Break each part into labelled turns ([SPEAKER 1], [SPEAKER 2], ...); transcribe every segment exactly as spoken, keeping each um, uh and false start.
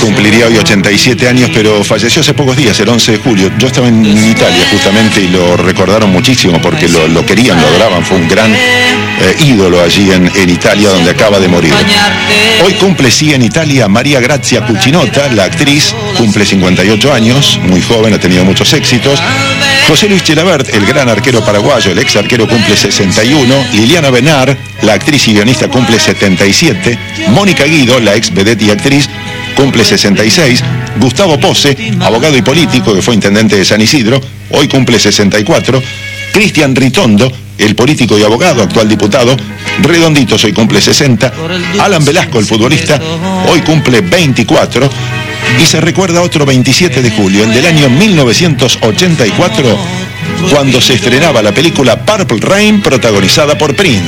[SPEAKER 1] cumpliría hoy ochenta y siete años, pero falleció hace pocos días, el once de julio. Yo estaba en Italia justamente y lo recordaron muchísimo porque lo, lo querían, lo adoraban. Fue un gran eh, ídolo allí en, en Italia, donde acaba de morir. Hoy cumple sí en Italia María Grazia Cucinotta, la actriz, cumple cincuenta y ocho años, muy joven, ha tenido muchos éxitos. José Luis Chilavert, el gran arquero paraguayo, el ex arquero, cumple sesenta y uno. Liliana Benar, la actriz y guionista, cumple setenta y siete. Mónica Guido, la ex vedette y actriz, cumple sesenta y seis. Gustavo Pose, abogado y político, que fue intendente de San Isidro, hoy cumple sesenta y cuatro. Cristian Ritondo, el político y abogado, actual diputado, redonditos, hoy cumple sesenta. Alan Velasco, el futbolista, hoy cumple veinticuatro. Y se recuerda otro veintisiete de julio, el del año mil novecientos ochenta y cuatro, cuando se estrenaba la película Purple Rain, protagonizada por Prince.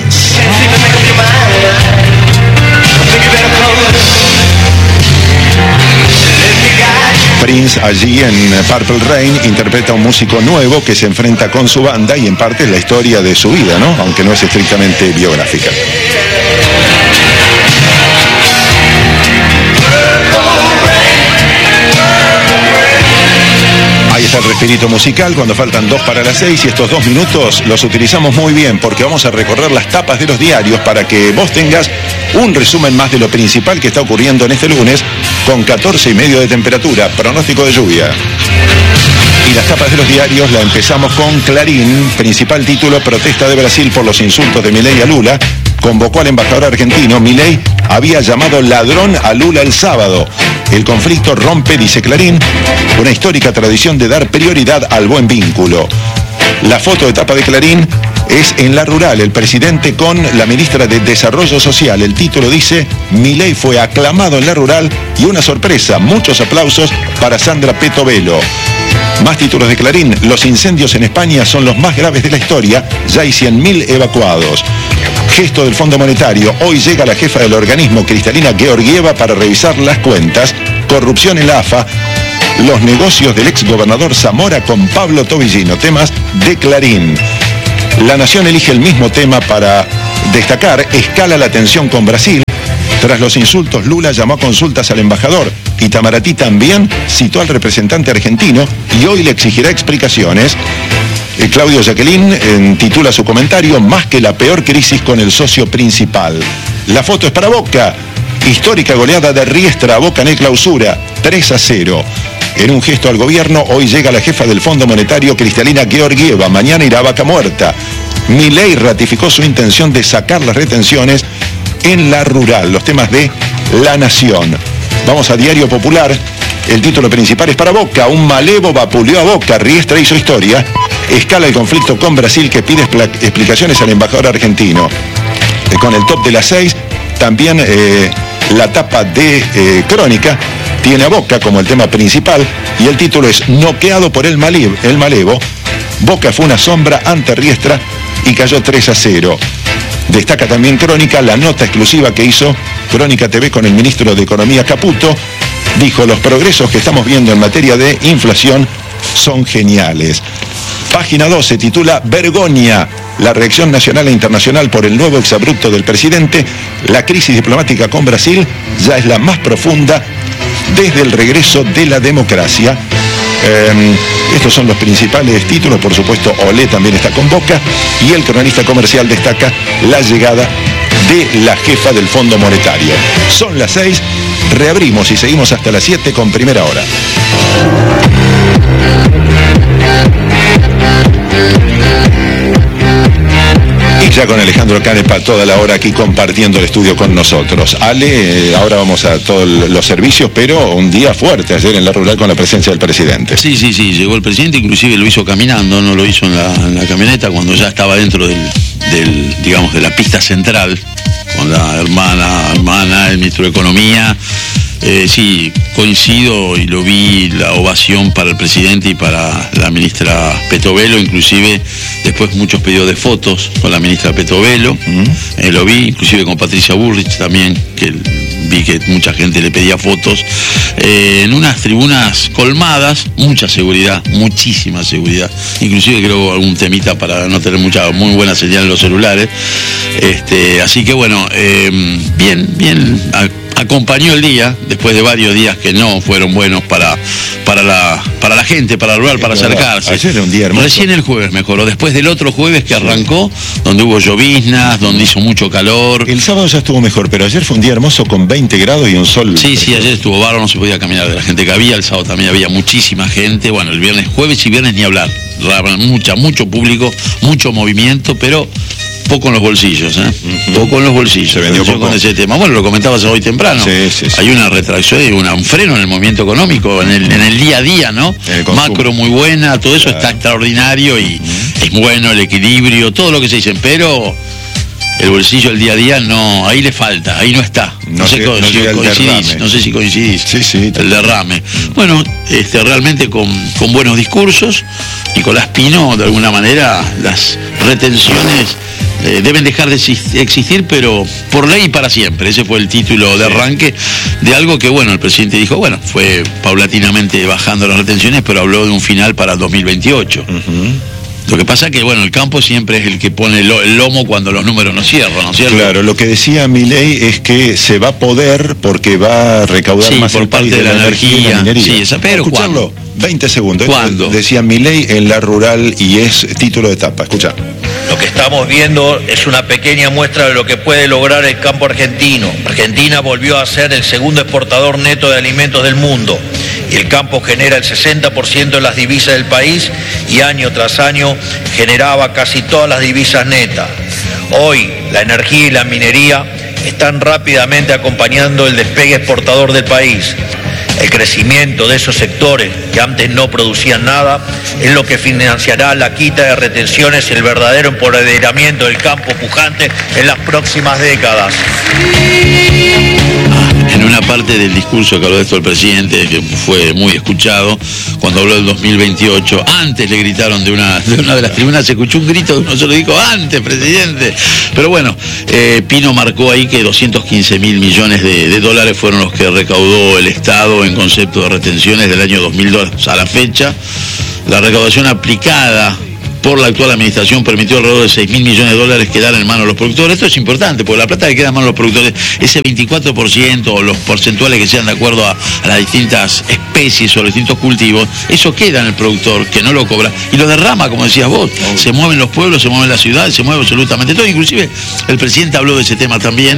[SPEAKER 1] Prince allí en Purple Rain interpreta a un músico nuevo que se enfrenta con su banda y en parte es la historia de su vida, ¿no? Aunque no es estrictamente biográfica. Ahí está el respirito musical cuando faltan dos para las seis y estos dos minutos los utilizamos muy bien porque vamos a recorrer las tapas de los diarios para que vos tengas un resumen más de lo principal que está ocurriendo en este lunes con catorce y medio de temperatura, pronóstico de lluvia. Y las tapas de los diarios la empezamos con Clarín, principal título: protesta de Brasil por los insultos de Milei a Lula. Convocó al embajador argentino. Milei había llamado ladrón a Lula el sábado. El conflicto rompe, dice Clarín, una histórica tradición de dar prioridad al buen vínculo. La foto de tapa de Clarín es en La Rural, el presidente con la ministra de Desarrollo Social. El título dice: Milei fue aclamado en La Rural y una sorpresa, muchos aplausos para Sandra Petovelo. Más títulos de Clarín: los incendios en España son los más graves de la historia, ya hay cien mil evacuados. Gesto del Fondo Monetario: hoy llega la jefa del organismo, Cristalina Georgieva, para revisar las cuentas. Corrupción en la A F A, los negocios del exgobernador Zamora con Pablo Tobillino. Temas de Clarín. La Nación elige el mismo tema para destacar: escala la tensión con Brasil. Tras los insultos, Lula llamó a consultas al embajador. Itamaraty también citó al representante argentino y hoy le exigirá explicaciones. Eh, Claudio Jacqueline eh, titula su comentario: más que la peor crisis con el socio principal. La foto es para Boca. Histórica goleada de Riestra a Boca en el Clausura, tres a cero. En un gesto al gobierno, hoy llega la jefa del Fondo Monetario, Cristalina Georgieva. Mañana irá a Vaca Muerta. Milei ratificó su intención de sacar las retenciones en La Rural. Los temas de La Nación. Vamos a Diario Popular. El título principal es para Boca. Un malevo vapuleó a Boca. Riestra hizo historia. Escala el conflicto con Brasil, que pide explicaciones al embajador argentino. Eh, con el top de las seis, también eh, la tapa de eh, Crónica tiene a Boca como el tema principal y el título es: noqueado por el, malevo, el malevo. Boca fue una sombra ante Riestra y cayó tres a cero. Destaca también Crónica la nota exclusiva que hizo Crónica T V con el ministro de Economía, Caputo. Dijo: los progresos que estamos viendo en materia de inflación son geniales. Página doce titula: Vergoña, la reacción nacional e internacional por el nuevo exabrupto del presidente. La crisis diplomática con Brasil ya es la más profunda desde el regreso de la democracia. Eh, estos son los principales títulos. Por supuesto, Olé también está con Boca y el cronista comercial destaca la llegada de la jefa del Fondo Monetario. Son las seis, reabrimos y seguimos hasta las siete con Primera Hora. Y ya con Alejandro Canepa toda la hora aquí compartiendo el estudio con nosotros. Ale, eh, ahora vamos a todos los servicios, pero un día fuerte ayer en La Rural con la presencia del presidente.
[SPEAKER 2] Sí, sí, sí, llegó el presidente, inclusive lo hizo caminando, no lo hizo en la, en la camioneta cuando ya estaba dentro del, del, digamos, de la pista central, con la hermana, hermana, el ministro de Economía. Eh, sí, coincido y lo vi, la ovación para el presidente y para la ministra Petovelo, inclusive después muchos pedidos de fotos con la ministra Petovelo, mm. eh, lo vi, inclusive con Patricia Bullrich también, que vi que mucha gente le pedía fotos, eh, en unas tribunas colmadas, mucha seguridad, muchísima seguridad, inclusive creo algún temita para no tener mucha, muy buena señal en los celulares, este, así que bueno, eh, bien, bien, acompañó el día, después de varios días que no fueron buenos para, para, la, para la gente, para el rural, para acercarse.
[SPEAKER 1] Ayer era un día hermoso.
[SPEAKER 2] Recién el jueves mejoró, después del otro jueves que arrancó, donde hubo lloviznas, donde hizo mucho calor.
[SPEAKER 1] El sábado ya estuvo mejor, pero ayer fue un día hermoso con veinte grados y un sol.
[SPEAKER 2] Sí, sí, ayer estuvo bárbaro, no se podía caminar de la gente que había, el sábado también había muchísima gente, bueno, el viernes, jueves y viernes ni hablar, mucha, mucho público, mucho movimiento, pero poco en los bolsillos, ¿eh? Uh-huh. Poco en los bolsillos.
[SPEAKER 1] Se vendió poco
[SPEAKER 2] con ese tema. Bueno, lo comentabas hoy temprano.
[SPEAKER 1] Sí, sí, sí.
[SPEAKER 2] Hay una retracción y una, un freno en el movimiento económico, en el, en el día a día, ¿no? Macro muy buena, todo eso claro. Está extraordinario y uh-huh. Es bueno el equilibrio, todo lo que se dicen, pero el bolsillo el día a día no, ahí le falta, ahí no está. No, no sé
[SPEAKER 1] llega,
[SPEAKER 2] si
[SPEAKER 1] no
[SPEAKER 2] coincidís, no sé si coincidís.
[SPEAKER 1] Sí, sí.
[SPEAKER 2] El derrame. Bueno, este, realmente con, con buenos discursos. Nicolás Pino, de alguna manera, las retenciones eh, deben dejar de existir, pero por ley y para siempre. Ese fue el título de arranque de algo que, bueno, el presidente dijo, bueno, fue paulatinamente bajando las retenciones, pero habló de un final para el dos mil veintiocho. Uh-huh. Lo que pasa que, bueno, el campo siempre es el que pone el lomo cuando los números no cierran, ¿no es cierto?
[SPEAKER 1] Claro, lo que decía Milei es que se va a poder porque va a recaudar
[SPEAKER 2] sí,
[SPEAKER 1] más
[SPEAKER 2] por
[SPEAKER 1] el
[SPEAKER 2] parte
[SPEAKER 1] país de,
[SPEAKER 2] de la, la energía, energía y la minería. Sí, esa, pero
[SPEAKER 1] escucharlo, veinte segundos.
[SPEAKER 2] ¿Cuándo?
[SPEAKER 1] Decía Milei en La Rural y es título de tapa, escucha.
[SPEAKER 3] Lo que estamos viendo es una pequeña muestra de lo que puede lograr el campo argentino. Argentina volvió a ser el segundo exportador neto de alimentos del mundo. Y el campo genera el sesenta por ciento de las divisas del país y año tras año generaba casi todas las divisas netas. Hoy la energía y la minería están rápidamente acompañando el despegue exportador del país. El crecimiento de esos sectores que antes no producían nada es lo que financiará la quita de retenciones y el verdadero empoderamiento del campo pujante en las próximas décadas.
[SPEAKER 2] En una parte del discurso que habló de esto el presidente, que fue muy escuchado, cuando habló del dos mil veintiocho, antes le gritaron de una de, una de las tribunas, se escuchó un grito de uno solo, dijo, antes, presidente. Pero bueno, eh, Pino marcó ahí que doscientos quince mil millones de, de dólares fueron los que recaudó el Estado en concepto de retenciones del año dos mil dos a la fecha. La recaudación aplicada por la actual administración permitió alrededor de seis mil millones de dólares quedar en manos de los productores. Esto es importante, porque la plata que queda en manos de los productores, ese veinticuatro por ciento o los porcentuales que sean de acuerdo a, a las distintas especies o los distintos cultivos, eso queda en el productor, que no lo cobra, y lo derrama, como decías vos. Oh. Se mueven los pueblos, se mueven las ciudades, se mueve absolutamente todo. Inclusive el presidente habló de ese tema también.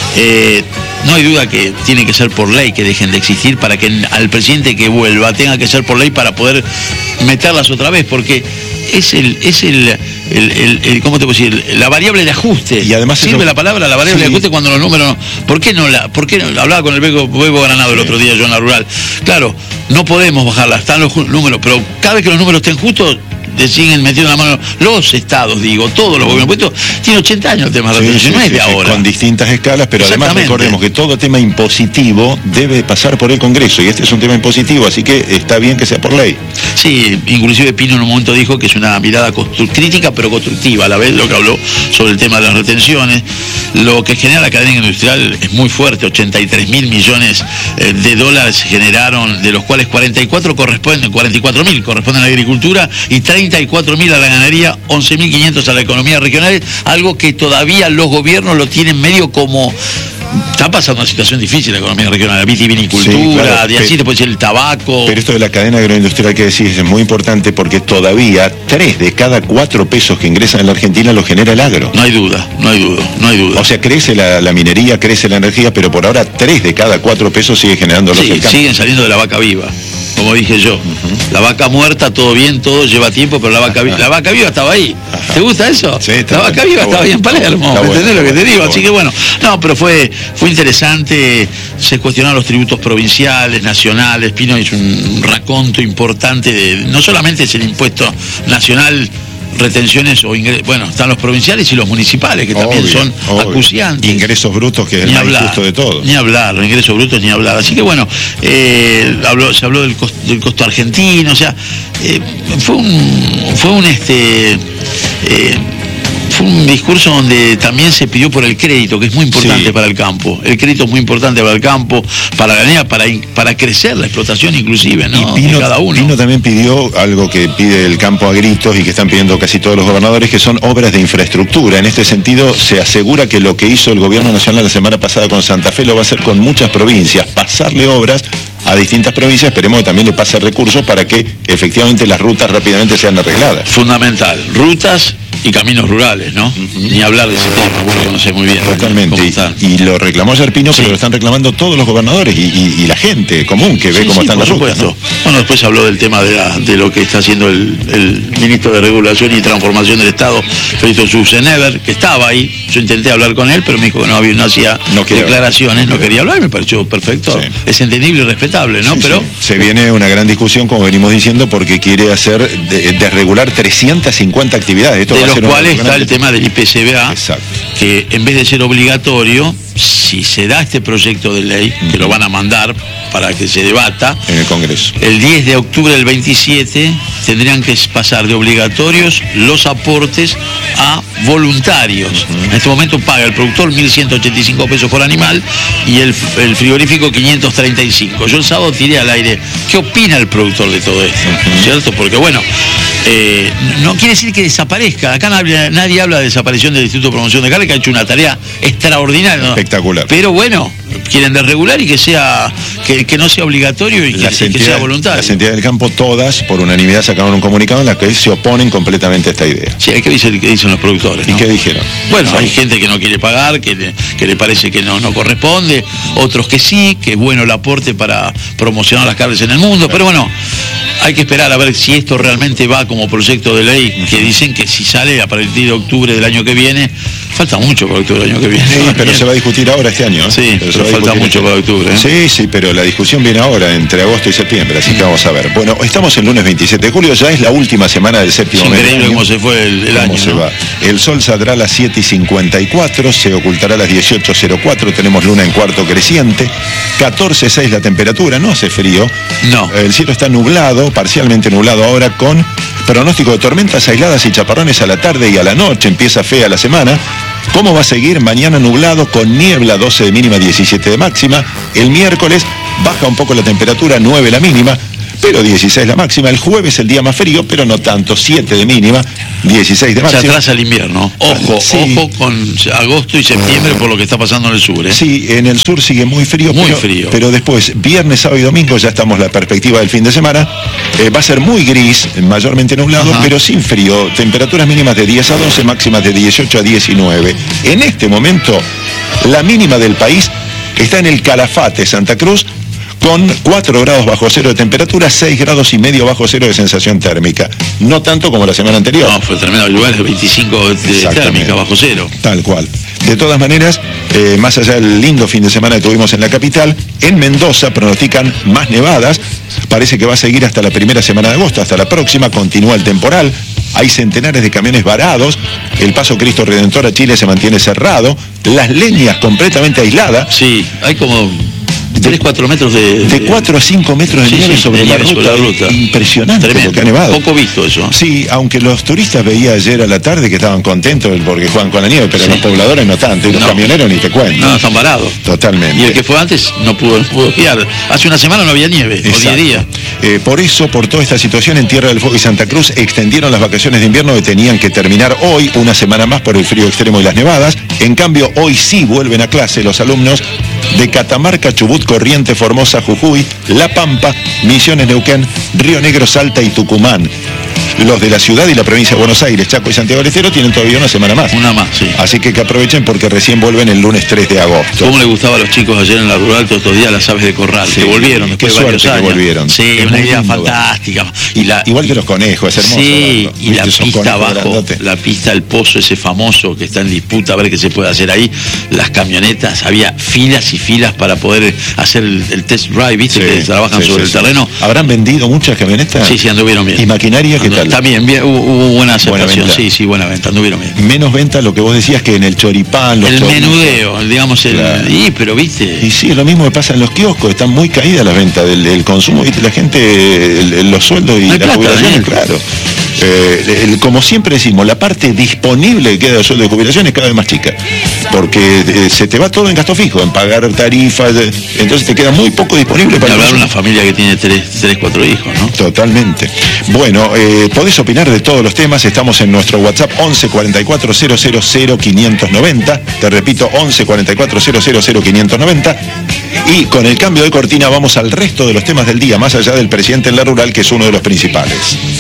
[SPEAKER 2] Eh, no hay duda que tiene que ser por ley que dejen de existir para que al presidente que vuelva tenga que ser por ley para poder meterlas otra vez, porque es el, es el, el, el, el ¿cómo te puedo decir? La variable de ajuste.
[SPEAKER 1] Y además
[SPEAKER 2] sirve
[SPEAKER 1] eso...
[SPEAKER 2] la palabra, la variable sí. de ajuste cuando los números no. ¿Por qué no la? ¿Por qué no? Hablaba con el Bebo, Bebo Granado el otro día yo en La Rural. Claro, no podemos bajarla, están los números, pero cada vez que los números estén justos, le siguen metiendo la mano los estados, digo, todos los gobiernos. Esto tiene ochenta años el tema de la retención, sí, no sí, es de sí, ahora.
[SPEAKER 1] Con distintas escalas, pero además recordemos que todo tema impositivo debe pasar por el Congreso, y este es un tema impositivo, así que está bien que sea por ley.
[SPEAKER 2] Sí, inclusive Pino en un momento dijo que es una mirada crítica pero constructiva a la vez, lo que habló sobre el tema de las retenciones. Lo que genera la cadena industrial es muy fuerte, ochenta y tres mil millones de dólares se generaron, de los cuales cuarenta y cuatro corresponden, cuarenta y cuatro mil corresponden a la agricultura y treinta y cuatro mil a la ganadería, once mil quinientos a la economía regional, algo que todavía los gobiernos lo tienen medio como... Está pasando una situación difícil la economía regional, la vitivinicultura, sí, claro, y así pero, te puede decir el tabaco.
[SPEAKER 1] Pero esto de la cadena agroindustrial que decís es muy importante porque todavía tres de cada cuatro pesos que ingresan en la Argentina lo genera el agro.
[SPEAKER 2] No hay duda, no hay duda, no hay duda.
[SPEAKER 1] O sea, crece la, la minería, crece la energía, pero por ahora tres de cada cuatro pesos sigue generando los
[SPEAKER 2] sí, siguen saliendo de la vaca viva. Como dije yo, uh-huh. La vaca muerta, todo bien, todo lleva tiempo, pero la vaca viva, la vaca viva estaba ahí. ¿Te gusta eso?
[SPEAKER 1] Sí,
[SPEAKER 2] la vaca
[SPEAKER 1] bueno,
[SPEAKER 2] viva estaba
[SPEAKER 1] bueno.
[SPEAKER 2] ahí en Palermo,
[SPEAKER 1] Está
[SPEAKER 2] ¿me
[SPEAKER 1] bueno,
[SPEAKER 2] entendés lo que te digo?
[SPEAKER 1] Bueno.
[SPEAKER 2] Así que bueno, no, pero fue, fue interesante, se cuestionaron los tributos provinciales, nacionales. Pino hizo un raconto importante, de, no solamente es el impuesto nacional, retenciones o ingresos, bueno, están los provinciales y los municipales, que también obvio, son obvio. acuciantes.
[SPEAKER 1] Ingresos brutos, que es el
[SPEAKER 2] ni
[SPEAKER 1] más
[SPEAKER 2] hablar,
[SPEAKER 1] injusto de todos.
[SPEAKER 2] Ni hablar, los ingresos brutos ni hablar. Así que bueno, eh, habló, se habló del costo, del costo argentino, o sea, eh, fue un, fue un este, eh, fue fue un discurso donde también se pidió por el crédito, que es muy importante sí. para el campo. El crédito es muy importante para el campo, para la ganea, para, para crecer la explotación inclusive, ¿no?
[SPEAKER 1] Y Pino,
[SPEAKER 2] de cada uno.
[SPEAKER 1] Pino también pidió algo que pide el campo a gritos y que están pidiendo casi todos los gobernadores, que son obras de infraestructura. En este sentido, se asegura que lo que hizo el gobierno nacional la semana pasada con Santa Fe lo va a hacer con muchas provincias, pasarle obras a distintas provincias, esperemos que también le pase recursos para que efectivamente las rutas rápidamente sean arregladas.
[SPEAKER 2] Fundamental, rutas y caminos rurales, ¿no? Uh-huh. Ni hablar de ese tema, vos lo conocés muy bien.
[SPEAKER 1] Totalmente, y, y lo reclamó ayer Pino, sí. pero lo están reclamando todos los gobernadores y, y, y la gente común que ve sí, cómo sí, están las rutas, ¿no?
[SPEAKER 2] Bueno, después habló del tema de, la, de lo que está haciendo el, el ministro de Regulación y Transformación del Estado, Félix Schwarzenegger, que estaba ahí. Yo intenté hablar con él, pero me dijo que no, había, no hacía no declaraciones, no quería hablar, me pareció perfecto, sí. es entendible y respetable, ¿no?
[SPEAKER 1] Sí,
[SPEAKER 2] pero
[SPEAKER 1] sí. Se viene una gran discusión, como venimos diciendo, porque quiere hacer de, desregular trescientas cincuenta actividades. Esto
[SPEAKER 2] de
[SPEAKER 1] va
[SPEAKER 2] los
[SPEAKER 1] a ser
[SPEAKER 2] cuales está el tema del I P C B A,
[SPEAKER 1] exacto.
[SPEAKER 2] que en vez de ser obligatorio, si se da este proyecto de ley, uh-huh. que lo van a mandar para que se debata
[SPEAKER 1] en el Congreso,
[SPEAKER 2] el diez de octubre del veintisiete tendrían que pasar de obligatorios los aportes a voluntarios. Uh-huh. En este momento paga el productor mil ciento ochenta y cinco pesos por animal y el, el frigorífico quinientos treinta y cinco. Yo el sábado tiré al aire, ¿qué opina el productor de todo esto? Uh-huh. ¿Cierto? Porque bueno, eh, no quiere decir que desaparezca. Acá nadie, nadie habla de desaparición del Instituto de Promoción de Carne, que ha hecho una tarea extraordinaria, ¿no?
[SPEAKER 1] Espectacular.
[SPEAKER 2] Pero bueno, quieren desregular y que sea que, que no sea obligatorio y que, y que sea voluntario.
[SPEAKER 1] Las entidades del campo, todas, por unanimidad, sacaron un comunicado en la que se oponen completamente a esta idea.
[SPEAKER 2] Sí, ¿qué dicen, qué dicen los productores?
[SPEAKER 1] ¿Y
[SPEAKER 2] ¿no?
[SPEAKER 1] qué dijeron?
[SPEAKER 2] Bueno, hay gente que no quiere pagar, que le, que le parece que no, no corresponde, otros que sí, que es bueno el aporte para promocionar las carnes en el mundo, pero bueno, hay que esperar a ver si esto realmente va como proyecto de ley, que dicen que si sale a partir de octubre del año que viene, falta mucho para octubre del año que viene.
[SPEAKER 1] Sí, pero se va a discutir ahora este año. ¿eh?
[SPEAKER 2] Sí, pero, pero falta mucho para octubre. ¿eh?
[SPEAKER 1] Sí, sí, pero la discusión viene ahora, entre agosto y septiembre, así que vamos a ver. Bueno, estamos el lunes veintisiete de julio, ya es la última semana del séptimo mes.
[SPEAKER 2] Increíble cómo se fue el, el año.
[SPEAKER 1] Se
[SPEAKER 2] ¿no?
[SPEAKER 1] va. El sol saldrá a las siete y cincuenta y cuatro, se ocultará a las dieciocho cero cuatro, tenemos luna en cuarto creciente, catorce seis la temperatura, no hace frío.
[SPEAKER 2] No.
[SPEAKER 1] El cielo está nublado, parcialmente nublado ahora, con pronóstico de tormentas aisladas y chaparrones a la tarde y a la noche. Empieza fea la semana. ¿Cómo va a seguir? Mañana nublado, con niebla, doce de mínima, diecisiete de máxima. El miércoles baja un poco la temperatura, nueve la mínima, pero dieciséis la máxima. El jueves el día más frío, pero no tanto, siete de mínima, dieciséis de máxima.
[SPEAKER 2] Se atrasa el invierno. Ojo, sí. ojo con agosto y septiembre por lo que está pasando en el sur. ¿eh?
[SPEAKER 1] Sí, en el sur sigue muy frío.
[SPEAKER 2] Muy
[SPEAKER 1] pero,
[SPEAKER 2] frío.
[SPEAKER 1] Pero después, viernes, sábado y domingo, ya estamos en la perspectiva del fin de semana. Eh, va a ser muy gris, mayormente nublado, Ajá. pero sin frío. Temperaturas mínimas de diez a doce, máximas de dieciocho a diecinueve. En este momento, la mínima del país está en el Calafate, Santa Cruz, con cuatro grados bajo cero de temperatura, seis grados y medio bajo cero de sensación térmica. No tanto como la semana anterior.
[SPEAKER 2] No, fue tremendo, el lugar de veinticinco de térmica bajo cero.
[SPEAKER 1] Tal cual. De todas maneras, eh, más allá del lindo fin de semana que tuvimos en la capital, en Mendoza pronostican más nevadas. Parece que va a seguir hasta la primera semana de agosto, hasta la próxima, continúa el temporal. Hay centenares de camiones varados, el paso Cristo Redentor a Chile se mantiene cerrado, las leñas completamente aisladas.
[SPEAKER 2] Sí, hay como tres, cuatro metros de...
[SPEAKER 1] De cuatro a cinco metros de sí, nieve, sí, sobre, de la nieve sobre la ruta. Impresionante.
[SPEAKER 2] Tremendo.
[SPEAKER 1] Lo que ha nevado.
[SPEAKER 2] Poco visto eso.
[SPEAKER 1] Sí, aunque los turistas veía ayer a la tarde que estaban contentos porque juegan con la nieve, pero sí. los pobladores no tanto, y los no. camioneros ni te cuento.
[SPEAKER 2] No, están varados.
[SPEAKER 1] Totalmente.
[SPEAKER 2] Y el que fue antes no pudo, no pudo esquiar. Hace una semana no había nieve, o diez días.
[SPEAKER 1] Eh, por eso, por toda esta situación en Tierra del Fuego y Santa Cruz, extendieron las vacaciones de invierno que tenían que terminar hoy, una semana más por el frío extremo y las nevadas. En cambio, hoy sí vuelven a clase los alumnos de Catamarca, Chubut, Corrientes, Formosa, Jujuy, La Pampa, Misiones, Neuquén, Río Negro, Salta y Tucumán. Los de la ciudad y la provincia de Buenos Aires, Chaco y Santiago del Estero tienen todavía una semana más.
[SPEAKER 2] Una más, sí.
[SPEAKER 1] Así que que aprovechen porque recién vuelven el lunes tres de agosto.
[SPEAKER 2] ¿Cómo le gustaba a los chicos ayer en la rural todos estos días las aves de corral? Sí, que volvieron después de varios años.
[SPEAKER 1] Que volvieron.
[SPEAKER 2] Sí, es una idea fantástica.
[SPEAKER 1] Y la, Igual que los conejos, es hermoso.
[SPEAKER 2] Sí, verlo. Y la pista abajo, la pista, el pozo ese famoso que está en disputa, a ver qué se puede hacer ahí. Las camionetas, había filas y filas para poder hacer el, el test drive, ¿viste? Sí, que trabajan sí, sobre sí, el terreno.
[SPEAKER 1] Sí. ¿Habrán vendido muchas camionetas?
[SPEAKER 2] Sí, sí, anduvieron bien.
[SPEAKER 1] ¿Y maquinaria qué tal?
[SPEAKER 2] También, bien, hubo, hubo buena aceptación, buena sí, sí, buena venta, anduvieron bien.
[SPEAKER 1] Menos venta, lo que vos decías, que en el choripán, los
[SPEAKER 2] el
[SPEAKER 1] choripán,
[SPEAKER 2] menudeo, digamos, el... Claro. Y, pero viste...
[SPEAKER 1] Y sí, lo mismo que pasa en los kioscos, están muy caídas las ventas del, del consumo, viste, la gente, el, los sueldos y no las jubilaciones, claro. Eh, el, como siempre decimos, la parte disponible que queda del sueldo de jubilación es cada vez más chica, porque eh, se te va todo en gasto fijo, en pagar tarifas, eh, entonces te queda muy poco disponible para
[SPEAKER 2] hablar de una familia que tiene tres, tres, cuatro hijos, ¿no?
[SPEAKER 1] Totalmente. Bueno, eh, podés opinar de todos los temas, estamos en nuestro WhatsApp once cuarenta y cuatro cero cero cero quinientos noventa, te repito, once cuarenta y cuatro cero cero cero quinientos noventa, y con el cambio de cortina vamos al resto de los temas del día, más allá del presidente en la rural, que es uno de los principales.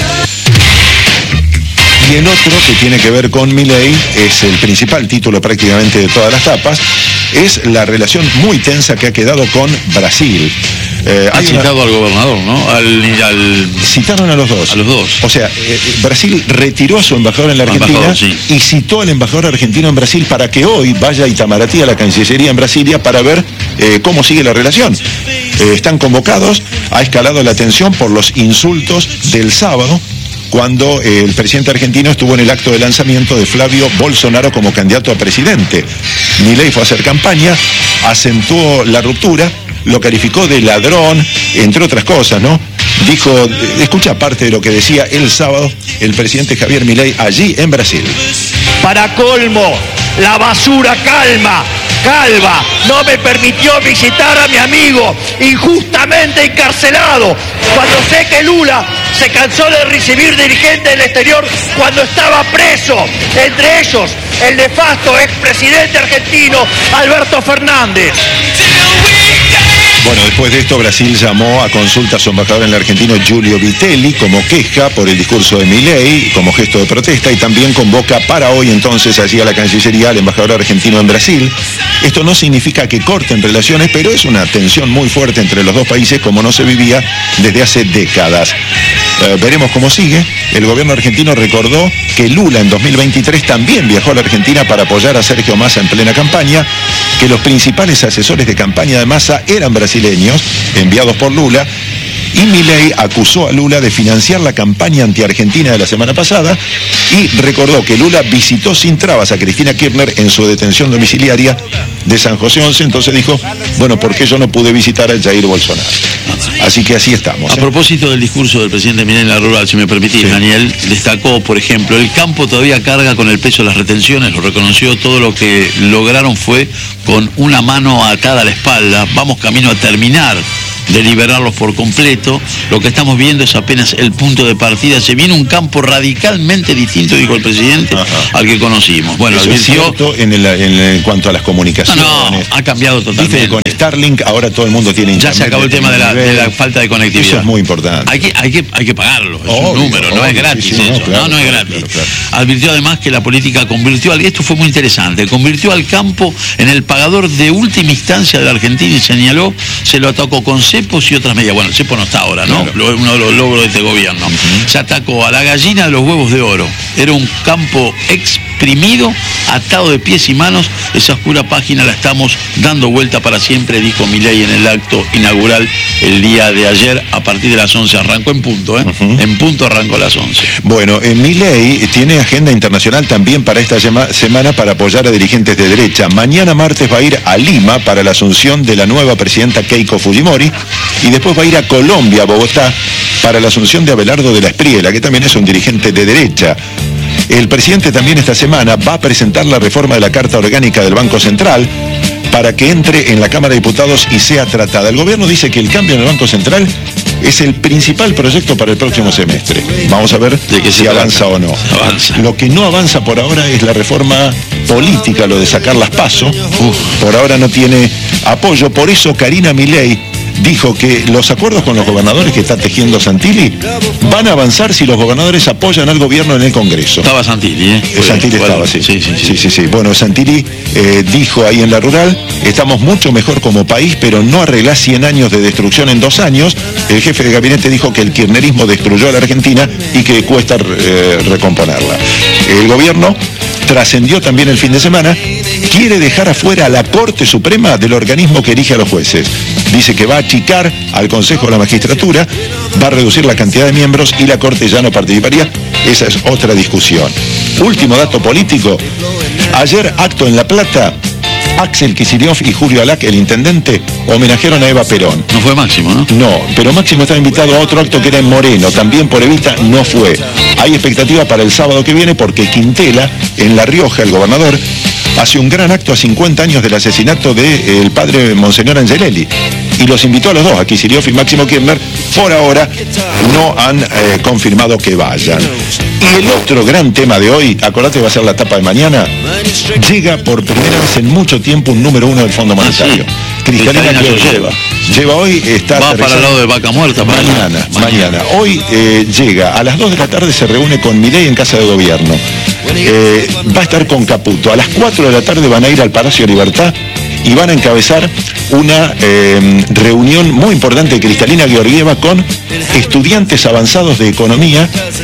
[SPEAKER 1] Y el otro, que tiene que ver con Milei, es el principal título prácticamente de todas las tapas, es la relación muy tensa que ha quedado con Brasil.
[SPEAKER 2] Eh, Han citado una... al gobernador, ¿no? Al, al...
[SPEAKER 1] Citaron a los dos.
[SPEAKER 2] A los dos.
[SPEAKER 1] O sea, eh, Brasil retiró a su embajador en la Argentina, sí, y citó al embajador argentino en Brasil para que hoy vaya a Itamaraty, a la Cancillería en Brasilia, para ver eh, cómo sigue la relación. Eh, están convocados, ha escalado la tensión por los insultos del sábado, cuando eh, el presidente argentino estuvo en el acto de lanzamiento de Flavio Bolsonaro como candidato a presidente. Milei fue a hacer campaña, acentuó la ruptura, lo calificó de ladrón, entre otras cosas, ¿no? Dijo, escucha parte de lo que decía el sábado el presidente Javier Milei allí en Brasil.
[SPEAKER 3] Para colmo, la basura calma, calva, no me permitió visitar a mi amigo injustamente encarcelado, cuando sé que Lula se cansó de recibir dirigentes del exterior cuando estaba preso, entre ellos el nefasto expresidente argentino Alberto Fernández.
[SPEAKER 1] Bueno, después de esto, Brasil llamó a consulta a su embajador en la Argentina, Giulio Vitelli, como queja por el discurso de Milei, como gesto de protesta, y también convoca para hoy entonces allí a la Cancillería al embajador argentino en Brasil. Esto no significa que corten relaciones, pero es una tensión muy fuerte entre los dos países como no se vivía desde hace décadas. Eh, veremos cómo sigue. El gobierno argentino recordó que Lula en dos mil veintitrés también viajó a la Argentina para apoyar a Sergio Massa en plena campaña, que los principales asesores de campaña de Massa eran brasileños, enviados por Lula, y Milei acusó a Lula de financiar la campaña anti-argentina de la semana pasada y recordó que Lula visitó sin trabas a Cristina Kirchner en su detención domiciliaria de San José once, entonces dijo, bueno, ¿por qué yo no pude visitar a Jair Bolsonaro? Así que así estamos.
[SPEAKER 2] A
[SPEAKER 1] ¿eh?
[SPEAKER 2] propósito del discurso del presidente Milei en la rural, si me permitís, sí. Daniel, destacó, por ejemplo, el campo todavía carga con el peso de las retenciones, lo reconoció, todo lo que lograron fue con una mano atada a la espalda, vamos camino a terminar de liberarlos por completo, lo que estamos viendo es apenas el punto de partida, se viene un campo radicalmente distinto, dijo el presidente, ajá, al que conocimos. Bueno,
[SPEAKER 1] eso advirtió, es cierto en, el, en, el, en cuanto a las comunicaciones.
[SPEAKER 2] No, no, ha cambiado totalmente.
[SPEAKER 1] Dice que con Starlink ahora todo el mundo tiene internet.
[SPEAKER 2] Ya se acabó el tema de la, de la falta de conectividad.
[SPEAKER 1] Eso es muy importante.
[SPEAKER 2] Hay que, hay que, hay que pagarlo, es obvio, un número, obvio, no es gratis, sí, sí, eso, no, claro, no, no es gratis. Claro, claro. Advirtió además que la política convirtió al, y esto fue muy interesante, convirtió al campo en el pagador de última instancia de la Argentina y señaló, se lo atacó con cepos y otras medidas. Bueno, el cepo no está ahora, ¿no? Claro. Uno de los logros de este gobierno. Uh-huh. Se atacó a la gallina de los huevos de oro. Era un campo exprimido, atado de pies y manos. Esa oscura página la estamos dando vuelta para siempre, dijo Milei en el acto inaugural el día de ayer, a partir de las once. Arrancó en punto, ¿eh? Uh-huh. En punto arrancó a las once.
[SPEAKER 1] Bueno, eh, Milei tiene agenda internacional también para esta sema- semana para apoyar a dirigentes de derecha. Mañana martes va a ir a Lima para la asunción de la nueva presidenta Keiko Fujimori y después va a ir a Colombia, a Bogotá, para la asunción de Abelardo de la Espriella, que también es un dirigente de derecha. El presidente también esta semana va a presentar la reforma de la Carta Orgánica del Banco Central para que entre en la Cámara de Diputados y sea tratada. El gobierno dice que el cambio en el Banco Central es el principal proyecto para el próximo semestre. Vamos a ver de que si avanza o no.
[SPEAKER 2] Avanza.
[SPEAKER 1] Lo que no avanza por ahora es la reforma política, lo de sacar las PASO. Uf, por ahora no tiene apoyo, por eso Karina Milei dijo que los acuerdos con los gobernadores que está tejiendo Santilli van a avanzar si los gobernadores apoyan al gobierno en el Congreso.
[SPEAKER 2] Estaba Santilli, ¿eh?
[SPEAKER 1] Fue, Santilli estaba, sí. Sí, sí, sí. sí, sí, sí. Bueno, Santilli eh, dijo ahí en la rural, estamos mucho mejor como país, pero no arreglás cien años de destrucción en dos años. El jefe de gabinete dijo que el kirchnerismo destruyó a la Argentina y que cuesta eh, recomponerla. El gobierno trascendió también el fin de semana, quiere dejar afuera a la Corte Suprema del organismo que elige a los jueces. Dice que va a achicar al Consejo de la Magistratura, va a reducir la cantidad de miembros y la Corte ya no participaría. Esa es otra discusión. Último dato político. Ayer, acto en La Plata Axel Kicillof y Julio Alac, el intendente, homenajearon a Eva Perón.
[SPEAKER 2] No fue Máximo, ¿no?
[SPEAKER 1] No, pero Máximo estaba invitado a otro acto que era en Moreno, también por Evita, no fue. Hay expectativa para el sábado que viene porque Quintela, en La Rioja, el gobernador, hace un gran acto a cincuenta años del asesinato del padre Monseñor Angelelli. Y los invitó a los dos, a Kicillof y Máximo Kirchner. Por ahora no han eh, confirmado que vayan. Y el otro gran tema de hoy, acordate que va a ser la tapa de mañana, llega por primera vez en mucho tiempo un número uno del Fondo Monetario.
[SPEAKER 2] Ah, sí.
[SPEAKER 1] Cristalina Georgieva. Lleva hoy, está
[SPEAKER 2] Va para el lado de Vaca Muerta. Para
[SPEAKER 1] mañana, mañana, mañana. Hoy eh, llega, a las dos de la tarde se reúne con Milei en Casa de Gobierno. Eh, va a estar con Caputo. A las cuatro de la tarde van a ir al Palacio Libertad y van a encabezar una eh, reunión muy importante de Cristalina Georgieva con estudiantes avanzados de economía